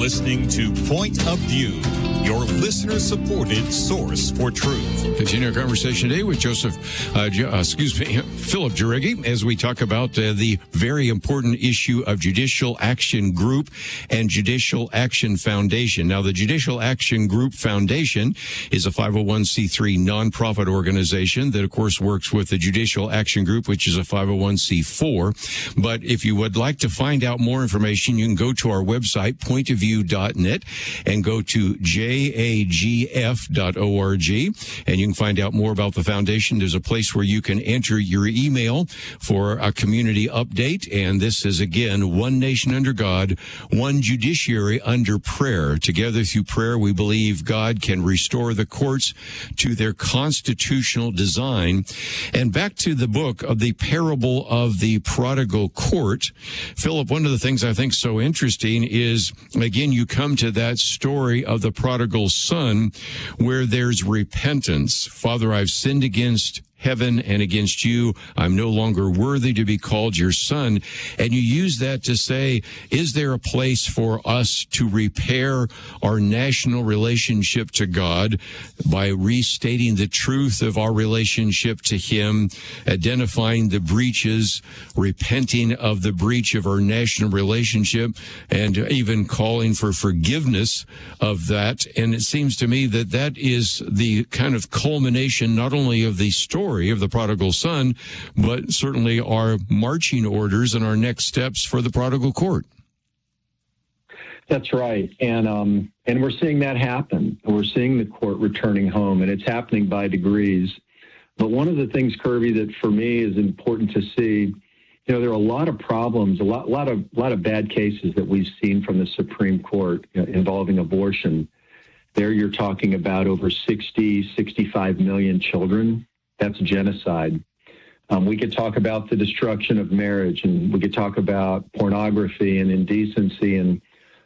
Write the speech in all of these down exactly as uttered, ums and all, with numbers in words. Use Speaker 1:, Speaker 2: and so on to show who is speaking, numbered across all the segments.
Speaker 1: listening to Point of View, your listener-supported source for truth.
Speaker 2: Continue our conversation today with Joseph, uh, uh, excuse me, Philip Jauregui, as we talk about uh, the very important issue of Judicial Action Group and Judicial Action Foundation. Now, the Judicial Action Group Foundation is a five oh one c three nonprofit organization that, of course, works with the Judicial Action Group, which is a five oh one c four. But if you would like to find out more information, you can go to our website, point of view dot net, and go to j a g f dot org, and you can find out more about the foundation. There's a place where you can enter your email for a community update, and this is, again, one nation under God, one judiciary under prayer. Together through prayer, we believe God can restore the courts to their constitutional design. And back to the book of the parable of the prodigal court, Philip, one of the things I think so interesting is, again, you come to that story of the prodigal son where there's repentance. Father, I've sinned against heaven and against you. I'm no longer worthy to be called your son. And you use that to say, is there a place for us to repair our national relationship to God by restating the truth of our relationship to him, identifying the breaches, repenting of the breach of our national relationship, and even calling for forgiveness of that? And it seems to me that that is the kind of culmination not only of the story of the prodigal son, but certainly our marching orders and our next steps for the prodigal court.
Speaker 3: That's right. And um, and we're seeing that happen. We're seeing the court returning home, and it's happening by degrees. But one of the things, Kirby, that for me is important to see, you know, there are a lot of problems, a lot, lot of, lot of bad cases that we've seen from the Supreme Court, you know, involving abortion. There you're talking about over sixty, sixty-five million children. That's genocide. Um, we could talk about the destruction of marriage, and we could talk about pornography and indecency, and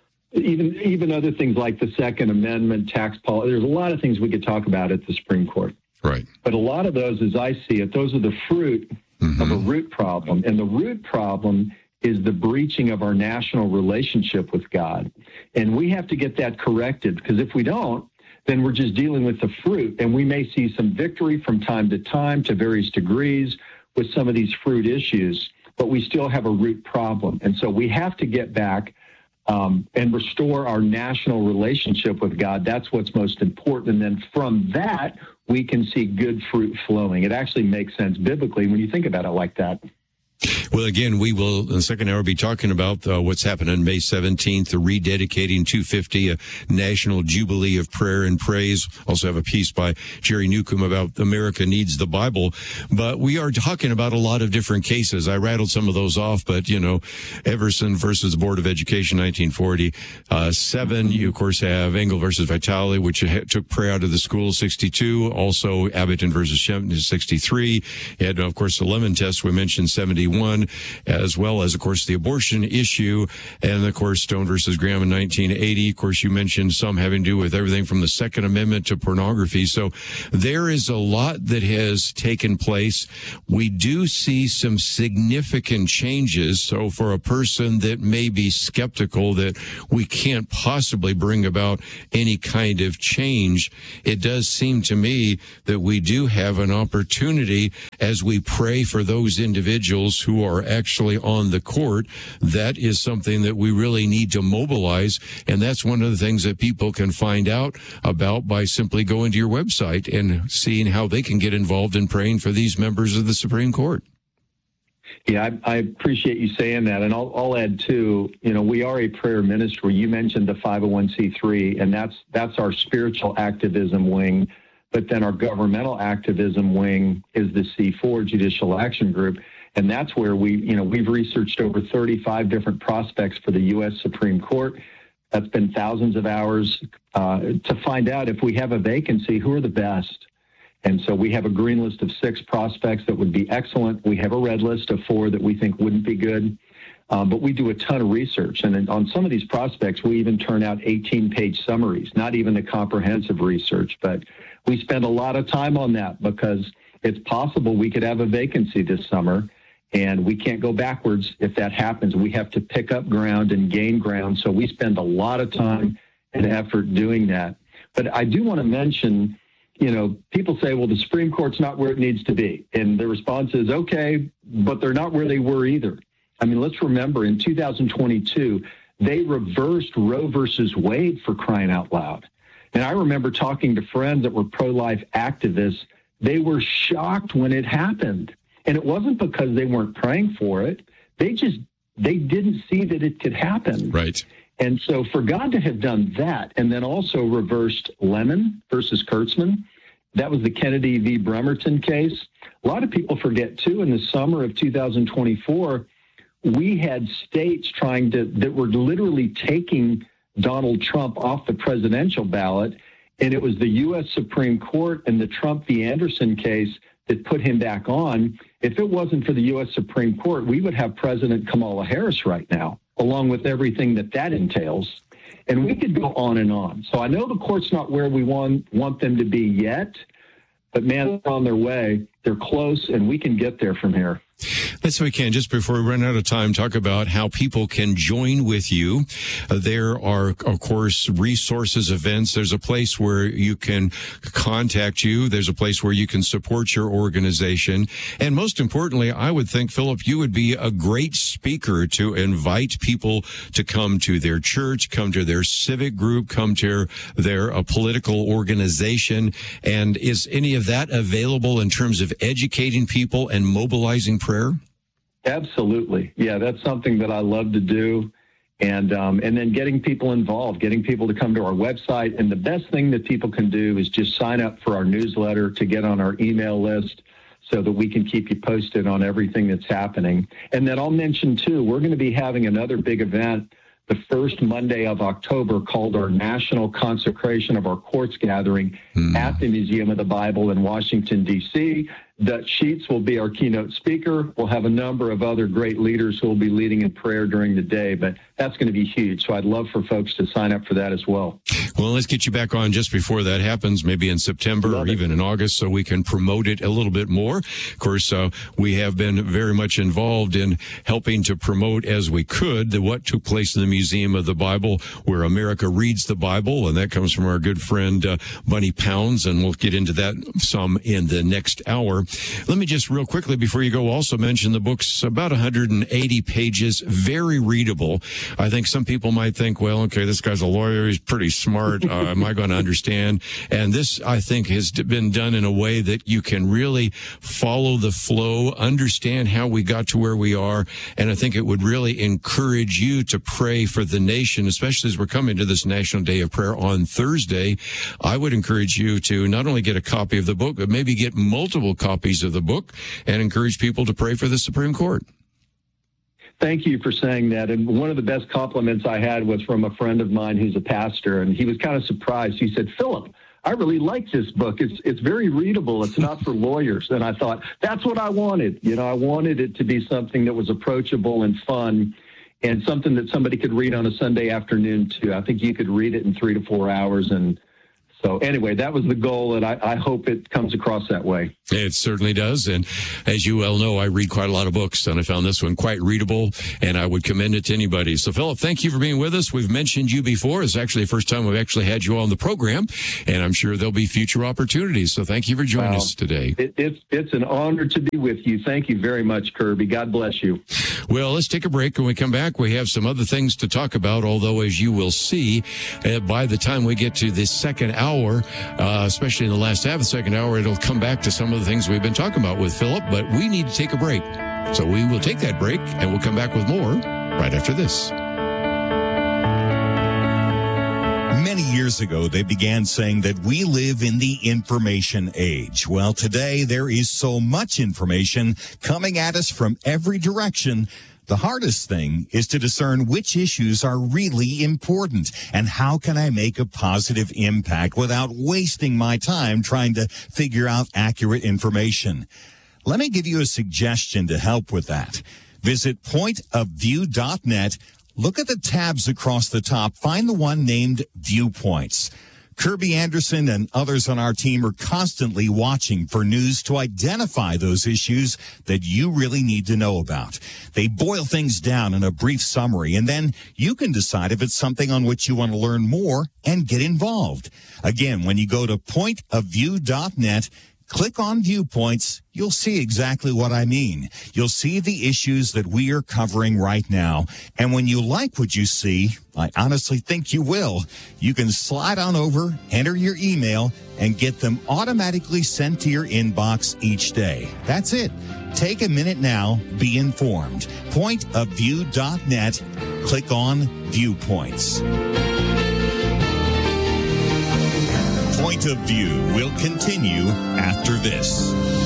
Speaker 3: even even other things like the Second Amendment, tax policy. There's a lot of things we could talk about at the Supreme Court.
Speaker 2: Right.
Speaker 3: But a lot of those, as I see it, those are the fruit mm-hmm. of a root problem. And the root problem is the breaching of our national relationship with God. And we have to get that corrected, because if we don't, then we're just dealing with the fruit. And we may see some victory from time to time to various degrees with some of these fruit issues, but we still have a root problem. And so we have to get back um, and restore our national relationship with God. That's what's most important. And then from that, we can see good fruit flowing. It actually makes sense biblically when you think about it like that.
Speaker 2: Well, again, we will, in the second hour, be talking about uh, what's happened on May seventeenth, the rededicating two fifty, a national jubilee of prayer and praise. Also have a piece by Jerry Newcomb about America Needs the Bible. But we are talking about a lot of different cases. I rattled some of those off, but, you know, Everson versus Board of Education, nineteen forty. Uh, seven, you, of course, have Engel versus Vitale, which took prayer out of the school, sixty-two. Also, Abington versus Shempton, sixty-three. You had, of course, the Lemon Test, we mentioned, seventy-one. As well as, of course, the abortion issue, and, of course, Stone versus Graham in nineteen eighty. Of course, you mentioned some having to do with everything from the Second Amendment to pornography. So there is a lot that has taken place. We do see some significant changes. So for a person that may be skeptical that we can't possibly bring about any kind of change, it does seem to me that we do have an opportunity as we pray for those individuals who are actually on the court. That is something that we really need to mobilize, and that's one of the things that people can find out about by simply going to your website and seeing how they can get involved in praying for these members of the Supreme Court.
Speaker 3: Yeah, I, I appreciate you saying that, and I'll, I'll add too, you know, we are a prayer ministry. You mentioned the five oh one c three, and that's that's our spiritual activism wing, but then our governmental activism wing is the C four, Judicial Action Group. And that's where we, you know, we've researched over thirty-five different prospects for the U S Supreme Court. That's been thousands of hours uh, to find out if we have a vacancy, who are the best. And so we have a green list of six prospects that would be excellent. We have a red list of four that we think wouldn't be good. Uh, but we do a ton of research. And on some of these prospects, we even turn out eighteen-page summaries, not even the comprehensive research. But we spend a lot of time on that because it's possible we could have a vacancy this summer. And we can't go backwards if that happens. We have to pick up ground and gain ground. So we spend a lot of time and effort doing that. But I do want to mention, you know, people say, well, the Supreme Court's not where it needs to be. And the response is, okay, but they're not where they were either. I mean, let's remember in two thousand twenty-two, they reversed Roe versus Wade, for crying out loud. And I remember talking to friends that were pro-life activists. They were shocked when it happened. And it wasn't because they weren't praying for it. They just, they didn't see that it could happen.
Speaker 2: Right.
Speaker 3: And so for God to have done that and then also reversed Lemon versus Kurtzman, that was the Kennedy v. Bremerton case. A lot of people forget, too, in the summer of two thousand twenty-four, we had states trying to, that were literally taking Donald Trump off the presidential ballot. And it was the U S Supreme Court and the Trump v. Anderson case that put him back on. If it wasn't for the U S Supreme Court, we would have President Kamala Harris right now, along with everything that that entails. And we could go on and on. So I know the court's not where we want, want them to be yet, but man, they're on their way. They're close, and we can get there from here.
Speaker 2: Let's, we can, just before we run out of time, talk about how people can join with you. Uh, there are, of course, resources, events. There's a place where you can contact you. There's a place where you can support your organization. And most importantly, I would think, Philip, you would be a great speaker to invite people to come to their church, come to their civic group, come to their uh, political organization. And is any of that available in terms of educating people and mobilizing prayer?
Speaker 3: Absolutely. Yeah, that's something that I love to do. And um, and then getting people involved, getting people to come to our website. And the best thing that people can do is just sign up for our newsletter to get on our email list so that we can keep you posted on everything that's happening. And then I'll mention, too, we're going to be having another big event the first Monday of October called our National Consecration of Our Courts Gathering mm. at the Museum of the Bible in Washington, D C Dutch Sheets will be our keynote speaker. We'll have a number of other great leaders who will be leading in prayer during the day, but that's going to be huge. So I'd love for folks to sign up for that as well.
Speaker 2: Well, let's get you back on just before that happens, maybe in September love or it. even in August, so we can promote it a little bit more. Of course, uh, we have been very much involved in helping to promote as we could the, what took place in the Museum of the Bible, where America reads the Bible, and that comes from our good friend uh, Bunny Pounds, and we'll get into that some in the next hour. Let me just real quickly before you go also mention the book's about one hundred eighty pages, very readable. I think some people might think, well, okay, this guy's a lawyer. He's pretty smart. Uh, am I going to understand? And this, I think, has been done in a way that you can really follow the flow, understand how we got to where we are. And I think it would really encourage you to pray for the nation, especially as we're coming to this National Day of Prayer on Thursday. I would encourage you to not only get a copy of the book, but maybe get multiple copies of the book and encourage people to pray for the Supreme Court.
Speaker 3: Thank you for saying that. And one of the best compliments I had was from a friend of mine who's a pastor, and he was kind of surprised. He said, Philip, I really like this book. It's it's very readable. It's not for lawyers. And I thought, that's what I wanted. You know, I wanted it to be something that was approachable and fun and something that somebody could read on a Sunday afternoon, too. I think you could read it in three to four hours. And so anyway, that was the goal, and I, I hope it comes across that way.
Speaker 2: It certainly does. And as you well know, I read quite a lot of books, and I found this one quite readable, and I would commend it to anybody. So, Philip, thank you for being with us. We've mentioned you before. It's actually the first time we've actually had you on the program, and I'm sure there'll be future opportunities. So thank you for joining wow. us today.
Speaker 3: It, it's, it's an honor to be with you. Thank you very much, Kirby. God bless you.
Speaker 2: Well, let's take a break. When we come back, we have some other things to talk about, although, as you will see, uh, by the time we get to this second hour, uh, especially in the last half of the second hour, it'll come back to some of the things we've been talking about with Philip, but we need to take a break. So we will take that break, and we'll come back with more right after this.
Speaker 4: Many years ago, they began saying that we live in the information age. Well, today there is so much information coming at us from every direction. The hardest thing is to discern which issues are really important and how can I make a positive impact without wasting my time trying to figure out accurate information. Let me give you a suggestion to help with that. Visit point of view dot net. Look at the tabs across the top. Find the one named Viewpoints. Kirby Anderson and others on our team are constantly watching for news to identify those issues that you really need to know about. They boil things down in a brief summary, and then you can decide if it's something on which you want to learn more and get involved. Again, when you go to point of view dot net, click on Viewpoints, you'll see exactly what I mean. You'll see the issues that we are covering right now. And when you like what you see, I honestly think you will, you can slide on over, enter your email, and get them automatically sent to your inbox each day. That's it. Take a minute now. Be informed. point of view dot net. Click on Viewpoints. Point of View will continue after this.